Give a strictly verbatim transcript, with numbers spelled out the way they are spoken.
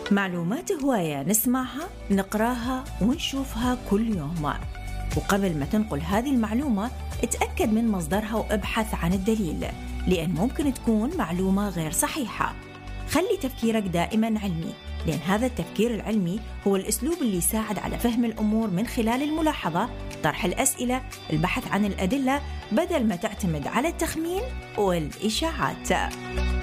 معلومات هواية نسمعها، نقراها ونشوفها كل يوم، وقبل ما تنقل هذه المعلومة اتأكد من مصدرها وابحث عن الدليل، لأن ممكن تكون معلومة غير صحيحة. خلي تفكيرك دائما علمي، لأن هذا التفكير العلمي هو الأسلوب اللي يساعد على فهم الأمور من خلال الملاحظة، طرح الأسئلة، البحث عن الأدلة، بدل ما تعتمد على التخمين والإشاعات.